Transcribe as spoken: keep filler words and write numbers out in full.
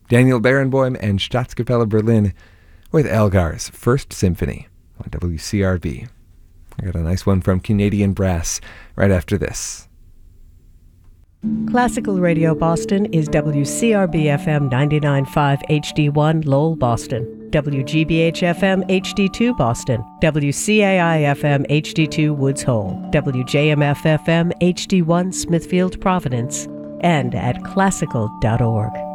Daniel Barenboim and Staatskapelle Berlin with Elgar's First Symphony on W C R V. I got a nice one from Canadian Brass right after this. Classical Radio Boston is W C R B F M ninety-nine point five H D one Lowell, Boston, W G B H F M H D two Boston, W C A I F M H D two Woods Hole, W J M F F M H D one Smithfield, Providence, and at classical dot org.